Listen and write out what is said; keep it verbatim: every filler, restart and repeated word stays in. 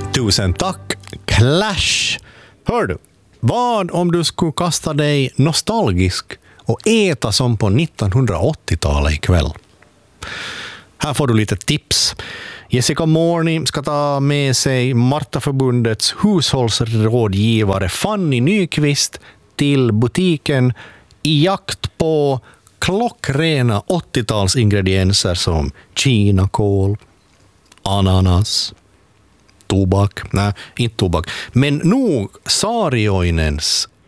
Tusen tack, Clash! Hör du, vad om du skulle kasta dig nostalgisk och äta som på nittonhundraåttiotalet ikväll? Här får du lite tips. Jessica Morni ska ta med sig Martaförbundets hushållsrådgivare Fanny Nyqvist till butiken i jakt på klockrena åttiotalsingredienser som kinakål, ananas, tobak, nej, inte tobak, men nog Saarioinens